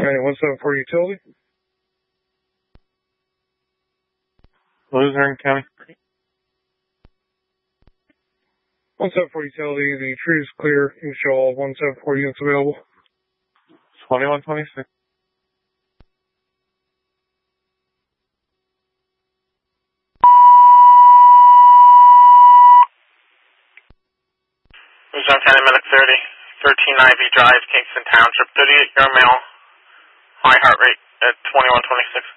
Alright, 174 utility. Luzerne County. 174 utility, the tree is clear. You can show all 174 units available. 2126. Luzerne County Medic 30, 13 Ivy Drive, Kingston Township, 38-year male, high heart rate at 2126.